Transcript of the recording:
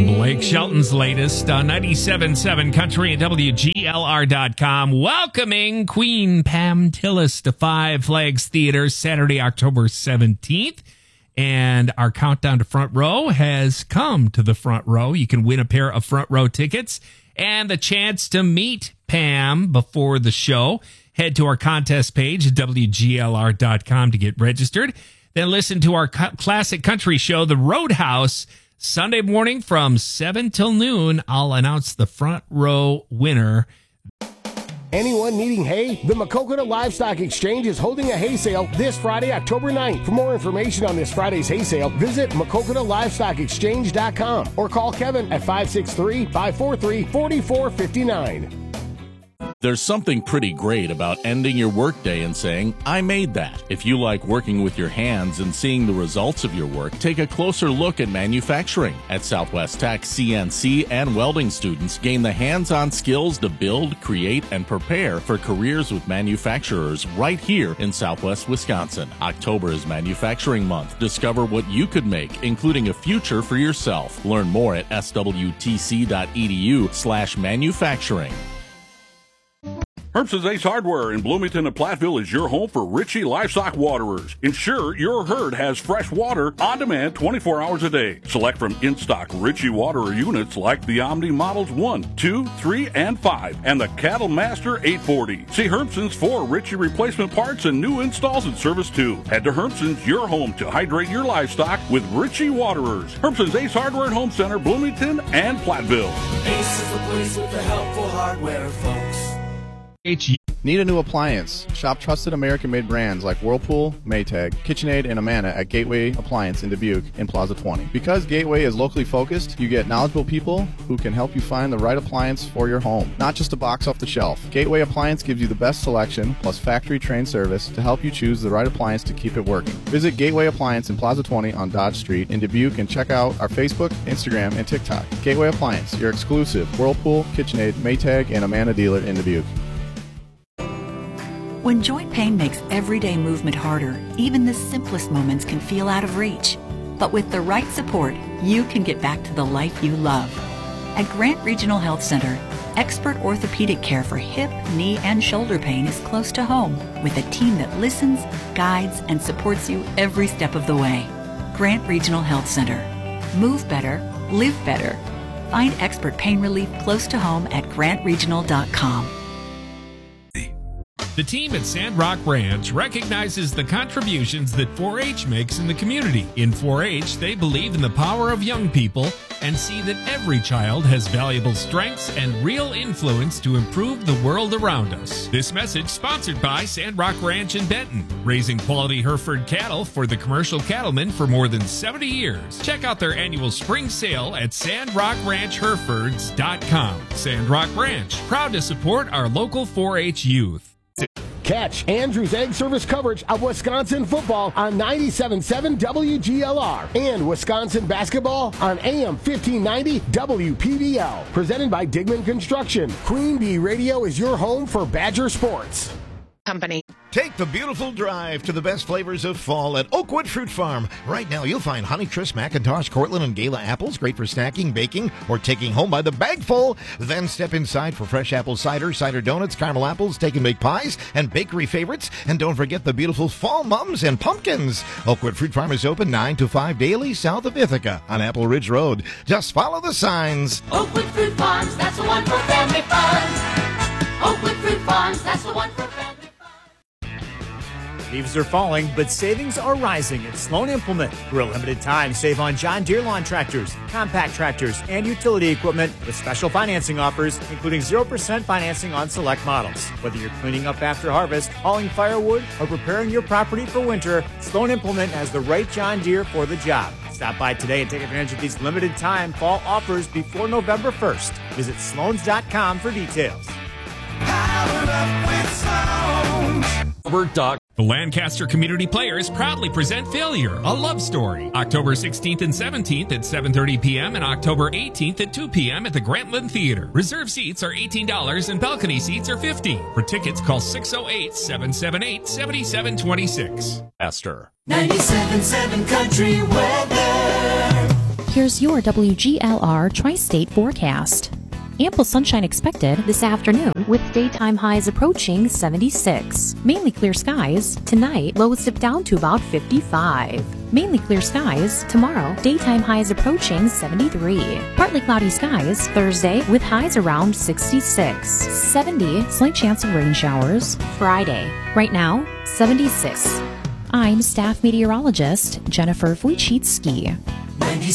Blake Shelton's latest on 97.7 Country and WGLR.com. Welcoming Queen Pam Tillis to Five Flags Theater Saturday, October 17th. And our countdown to Front Row has come to the Front Row. You can win a pair of Front Row tickets and the chance to meet Pam before the show. Head to our contest page at WGLR.com to get registered. Then listen to our classic country show, The Roadhouse, Sunday morning from 7 till noon. I'll announce the Front Row winner. Anyone needing hay? The Maquoketa Livestock Exchange is holding a hay sale this Friday, October 9th. For more information on this Friday's hay sale, visit MaquoketaLivestockExchange.com or call Kevin at 563-543-4459. There's something pretty great about ending your workday and saying, I made that. If you like working with your hands and seeing the results of your work, take a closer look at manufacturing. At Southwest Tech, CNC and welding students gain the hands-on skills to build, create, and prepare for careers with manufacturers right here in Southwest Wisconsin. October is Manufacturing Month. Discover what you could make, including a future for yourself. Learn more at swtc.edu/manufacturing. Herbson's Ace Hardware in Bloomington and Platteville is your home for Ritchie Livestock Waterers. Ensure your herd has fresh water on demand 24 hours a day. Select from in-stock Ritchie Waterer units like the Omni Models 1, 2, 3, and 5, and the Cattle Master 840. See Herbson's for Ritchie replacement parts and new installs and service too. Head to Herbson's, your home to hydrate your livestock with Ritchie Waterers. Herbson's Ace Hardware and Home Center, Bloomington and Platteville. Ace is the place with the helpful hardware, folks. Need a new appliance? Shop trusted American-made brands like Whirlpool, Maytag, KitchenAid, and Amana at Gateway Appliance in Dubuque in Plaza 20. Because Gateway is locally focused, you get knowledgeable people who can help you find the right appliance for your home, not just a box off the shelf. Gateway Appliance gives you the best selection plus factory-trained service to help you choose the right appliance to keep it working. Visit Gateway Appliance in Plaza 20 on Dodge Street in Dubuque and check out our Facebook, Instagram, and TikTok. Gateway Appliance, your exclusive Whirlpool, KitchenAid, Maytag, and Amana dealer in Dubuque. When joint pain makes everyday movement harder, even the simplest moments can feel out of reach. But with the right support, you can get back to the life you love. At Grant Regional Health Center, expert orthopedic care for hip, knee, and shoulder pain is close to home with a team that listens, guides, and supports you every step of the way. Grant Regional Health Center. Move better, live better. Find expert pain relief close to home at grantregional.com. The team at Sandrock Ranch recognizes the contributions that 4-H makes in the community. In 4-H, they believe in the power of young people and see that every child has valuable strengths and real influence to improve the world around us. This message sponsored by Sandrock Ranch in Benton, raising quality Hereford cattle for the commercial cattlemen for more than 70 years. Check out their annual spring sale at SandrockRanchHerefords.com. Sandrock Ranch, proud to support our local 4-H youth. Catch Andrews Egg Service coverage of Wisconsin football on 97.7 WGLR and Wisconsin basketball on AM 1590 WPBL. Presented by Digman Construction. Queen Bee Radio is your home for Badger sports. Company. Take the beautiful drive to the best flavors of fall at Oakwood Fruit Farm. Right now, you'll find Honeycrisp, Macintosh, Cortland, and Gala apples, great for snacking, baking, or taking home by the bagful. Then step inside for fresh apple cider, cider donuts, caramel apples, take and bake pies, and bakery favorites. And don't forget the beautiful fall mums and pumpkins. Oakwood Fruit Farm is open 9 to 5 daily south of Ithaca on Apple Ridge Road. Just follow the signs. Oakwood Fruit Farms, that's the one for family fun. Oakwood Fruit Farms, that's the one for family fun. Leaves are falling, but savings are rising at Sloan Implement. For a limited time, save on John Deere lawn tractors, compact tractors, and utility equipment with special financing offers, including 0% financing on select models. Whether you're cleaning up after harvest, hauling firewood, or preparing your property for winter, Sloan Implement has the right John Deere for the job. Stop by today and take advantage of these limited time fall offers before November 1st. Visit Sloans.com for details. Powered up with Sloan. The Lancaster Community Players proudly present Failure, a love story. October 16th and 17th at 7:30 p.m. and October 18th at 2 p.m. at the Grantland Theater. Reserve seats are $18 and balcony seats are $15. For tickets, call 608-778-7726. Esther. 97.7 Country Weather. Here's your WGLR Tri-State forecast. Ample sunshine expected this afternoon with daytime highs approaching 76. Mainly clear skies. Tonight, lows dip down to about 55. Mainly clear skies. Tomorrow, daytime highs approaching 73. Partly cloudy skies Thursday with highs around 66. 70, slight chance of rain showers. Friday, right now, 76. I'm staff meteorologist Jennifer Wojcicki.